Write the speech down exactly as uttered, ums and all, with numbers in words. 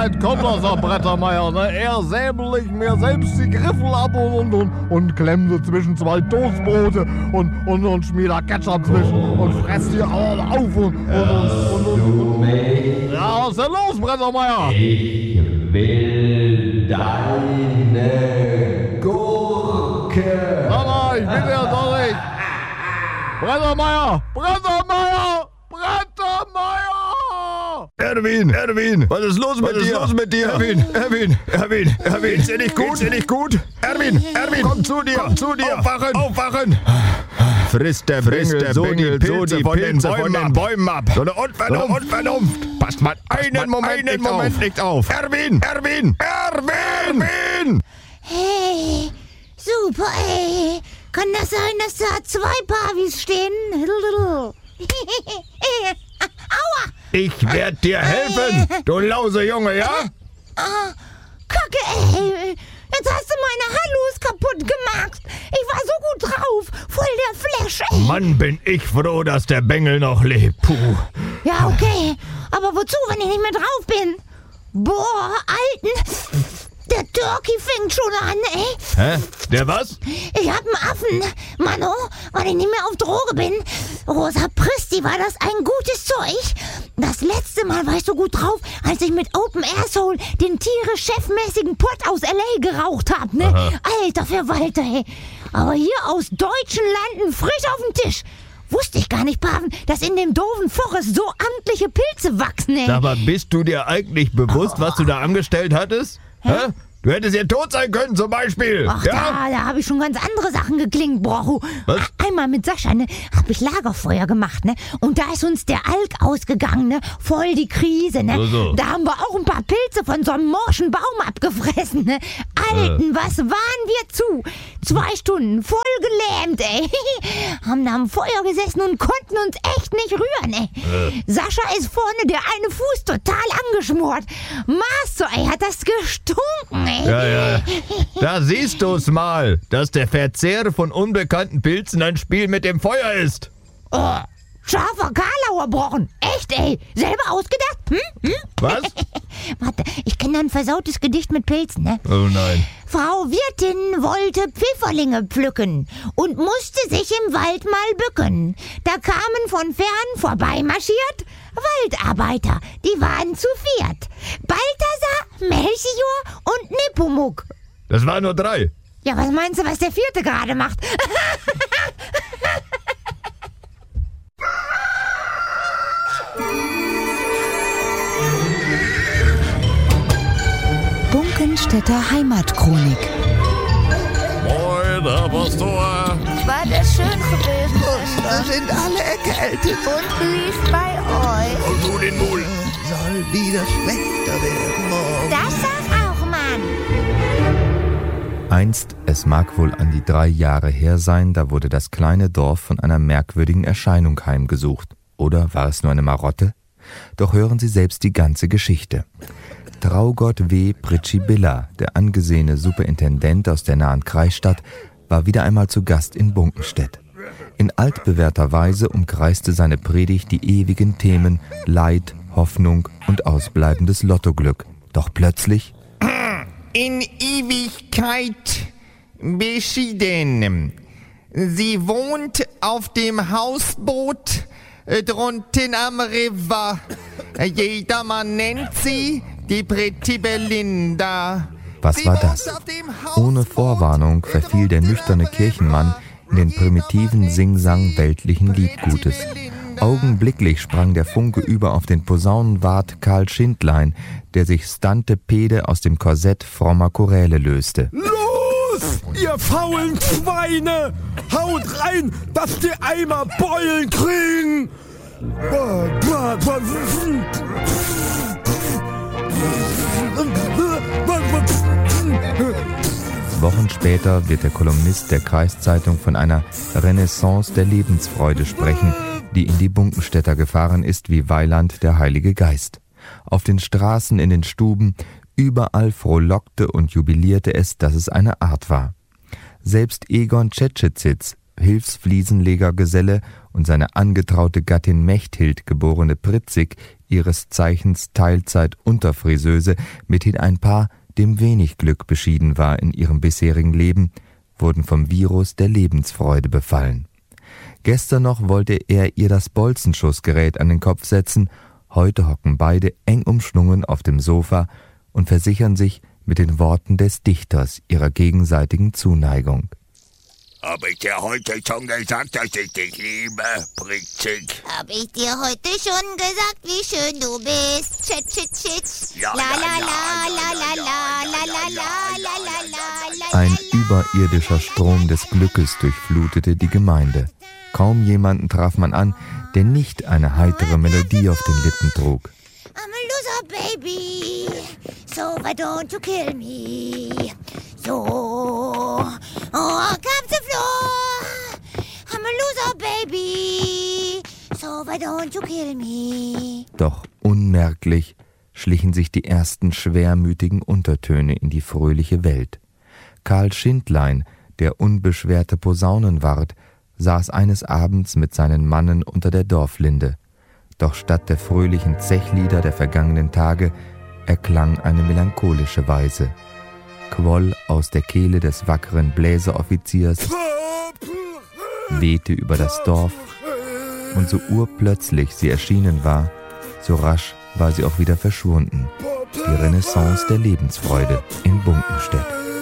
Zeit kommt das, Herr Brettermeier. Ne? Er säbel ich mir selbst die Griffel ab und, und, und klemm sie zwischen zwei Toastbrote und, und, und schmier da Ketchup zwischen und fress die alle auf. Und, und, und, und, und, und. Ja, was ist denn los, Brettermeier? Ich will deine Gurke. Sag mal, ich bin ja doch nicht. Brettermeier! Brettermeier! Brettermeier! Erwin, Erwin, was ist los mit Was ist dir? los mit dir? Erwin, Erwin, Erwin, Erwin, ist dir nicht gut? Ist dir nicht gut? Erwin, Erwin, komm zu dir, komm zu dir. Aufwachen, aufwachen. Frisst der Frisst Bengel der so Bengel die so Pilze die von Pilze den von Bäumen den ab. Bäumen ab. So eine Unvernunft, So eine Unvernunft. Passt mal Einen einen Moment, einen nicht, Moment auf. nicht auf. Erwin, Erwin, Erwin, Erwin. Hey, super, ey. Kann das sein, dass da zwei Pavis stehen? Aua! Ich werd dir helfen, du lause Junge, ja? Ah, Kacke, ey. Jetzt hast du meine Hallus kaputt gemacht. Ich war so gut drauf. Voll der Flash, ey. Mann, bin ich froh, dass der Bengel noch lebt. Puh. Ja, okay. Aber wozu, wenn ich nicht mehr drauf bin? Boah, Alten. Der Turkey fängt schon an, ey. Hä? Der was? Ich hab einen Affen. Mano, weil ich nicht mehr auf Droge bin. Rosa Pristi, war das ein gutes Zeug. Das letzte Mal war ich so gut drauf, als ich mit Open Air Soul den tierisch-chefmäßigen Pott aus L A geraucht hab, ne? Aha. Alter Verwalter, ey. Aber hier aus deutschen Landen frisch auf dem Tisch. Wusste ich gar nicht, Paven, dass in dem doofen Forest so amtliche Pilze wachsen, ey. Aber bist du dir eigentlich bewusst, was du da angestellt hattest? Hä? Du hättest ja tot sein können, zum Beispiel. Ach, ja? da, da habe ich schon ganz andere Sachen geklingt, Brochu. Was? Einmal mit Sascha, ne, hab ich Lagerfeuer gemacht, ne? Und da ist uns der Alk ausgegangen, ne? Voll die Krise, ne? So, so. Da haben wir auch ein paar Pilze von so einem morschen Baum abgefressen, ne? Alten, Äh. was waren wir zu? Zwei Stunden, voll gelähmt, ey. Haben da am Feuer gesessen und konnten uns echt nicht rühren, ey. Äh. Sascha ist vorne, der eine Fuß total angeschmort. Master, ey, hat das gestunken, ey. Ja, ja. Da siehst du's mal, dass der Verzehr von unbekannten Pilzen ein Spiel mit dem Feuer ist. Oh, scharfer Karlauer Brochen. Echt, ey. Selber ausgedacht? Hm? Hm? Was? Warte, ich kenne ein versautes Gedicht mit Pilzen, ne? Oh nein. Frau Wirtin wollte Pfifferlinge pflücken und musste sich im Wald mal bücken. Da kamen von fern vorbeimarschiert Waldarbeiter, die waren zu viert. Balthasar, Melchior und Nepomuk. Das waren nur drei. Ja, was meinst du, was der vierte gerade macht? Bunkenstädter Heimatchronik. Moin, Herr Pastor. War das schön gewesen, Wir Schwester? sind alle erkältet. Und wie ist bei euch? Und du den Mul. Soll wieder schlechter werden morgen. Das sag auch, Mann. Einst, es mag wohl an die drei Jahre her sein, da wurde das kleine Dorf von einer merkwürdigen Erscheinung heimgesucht. Oder war es nur eine Marotte? Doch hören Sie selbst die ganze Geschichte. Traugott W. Pritschibilla, der angesehene Superintendent aus der nahen Kreisstadt, war wieder einmal zu Gast in Bunkenstedt. In altbewährter Weise umkreiste seine Predigt die ewigen Themen Leid, Hoffnung und ausbleibendes Lottoglück. Doch plötzlich... In Ewigkeit beschieden. Sie wohnt auf dem Hausboot äh, drunten am River. Äh, Jedermann nennt sie die Pretty Belinda. Was Sie war wohnt das? auf dem Ohne Hausboot Vorwarnung verfiel der nüchterne drunten am Kirchenmann River. in den primitiven Singsang weltlichen Liedgutes. Augenblicklich sprang der Funke über auf den Posaunenwart Karl Schindlein, der sich Stante Pede aus dem Korsett frommer Choräle löste. Los, ihr faulen Schweine! Haut rein, dass die Eimer Beulen kriegen! Wochen später wird der Kolumnist der Kreiszeitung von einer Renaissance der Lebensfreude sprechen, die in die Bunkenstädter gefahren ist wie Weiland der Heilige Geist. Auf den Straßen, in den Stuben, überall frohlockte und jubilierte es, dass es eine Art war. Selbst Egon Tschetschezitz, Hilfsfliesenlegergeselle, und seine angetraute Gattin Mechthild, geborene Pritzig, ihres Zeichens Teilzeit-Unterfriseuse, mithin ein Paar, dem wenig Glück beschieden war in ihrem bisherigen Leben, wurden vom Virus der Lebensfreude befallen. Gestern noch wollte er ihr das Bolzenschussgerät an den Kopf setzen, heute hocken beide eng umschlungen auf dem Sofa und versichern sich mit den Worten des Dichters ihrer gegenseitigen Zuneigung. Hab ich dir heute schon gesagt, dass ich dich liebe, Britzig? Hab ich dir heute schon gesagt, wie schön du bist? Chit, chit, chit. Ja, la, ja, la, ja, la, la, la, la, la, la, la, la, la, Ein überirdischer Strom des Glückes durchflutete die Gemeinde. Kaum jemanden traf man an, der nicht eine heitere Melodie auf den Lippen trug. I'm a loser, baby. So why don't you kill me? So, oh, come to floor. I'm a loser, baby. So why don't you kill me? Doch unmerklich schlichen sich die ersten schwermütigen Untertöne in die fröhliche Welt. Karl Schindlein, der unbeschwerte Posaunenwart, saß eines Abends mit seinen Mannen unter der Dorflinde. Doch statt der fröhlichen Zechlieder der vergangenen Tage erklang eine melancholische Weise. Quoll aus der Kehle des wackeren Bläseroffiziers, wehte über das Dorf, und so urplötzlich sie erschienen war, so rasch war sie auch wieder verschwunden. Die Renaissance der Lebensfreude in Bunkenstedt.